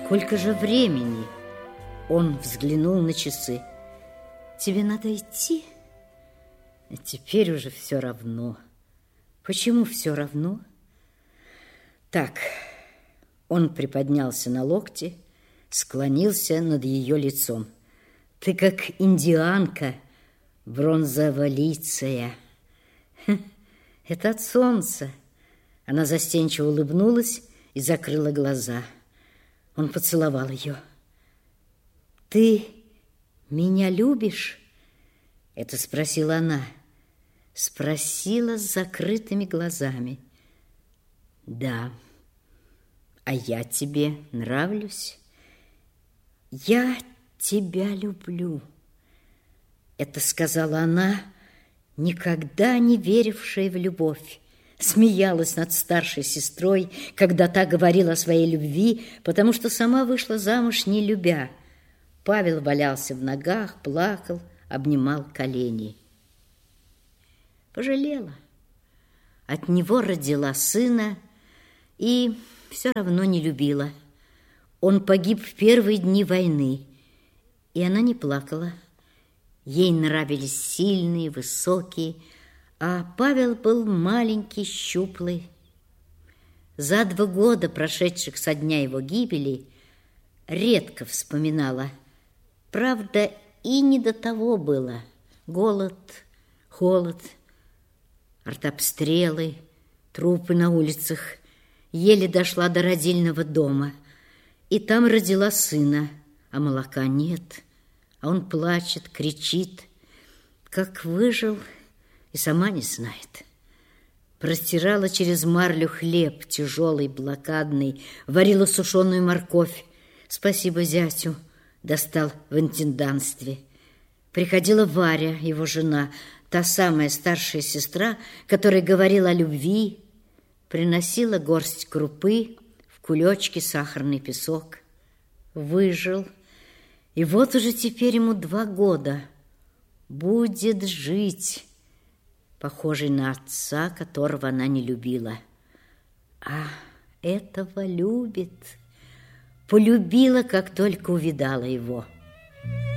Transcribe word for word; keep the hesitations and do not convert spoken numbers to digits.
Сколько же времени? Он взглянул на часы. Тебе надо идти? Теперь уже все равно. Почему все равно? Так, он приподнялся на локте, склонился над ее лицом. Ты как индианка, бронзоволицая. Это от солнца. Она застенчиво улыбнулась и закрыла глаза. Он поцеловал ее. Ты меня любишь? Это спросила она. Спросила с закрытыми глазами. Да. А я тебе нравлюсь? Я тебя люблю. Это сказала она, никогда не верившая в любовь. Смеялась над старшей сестрой, когда та говорила о своей любви, потому что сама вышла замуж, не любя. Павел валялся в ногах, плакал, обнимал колени. Пожалела. От него родила сына и все равно не любила. Он погиб в первые дни войны, и она не плакала. Ей нравились сильные, высокие, а Павел был маленький, щуплый. За два года, прошедших со дня его гибели, редко вспоминала. Правда, и не до того было. Голод, холод, артобстрелы, трупы на улицах. Еле дошла до родильного дома. И там родила сына, а молока нет. А он плачет, кричит. Как выжил, и сама не знает. Простирала через марлю хлеб, тяжелый, блокадный, варила сушеную морковь. Спасибо зятю, достал в интендантстве. Приходила Варя, его жена, та самая старшая сестра, которая говорила о любви, приносила горсть крупы, в кулечке сахарный песок. Выжил, и вот уже теперь ему два года. Будет жить, похожий на отца, которого она не любила. А этого любит. Полюбила, как только увидала его.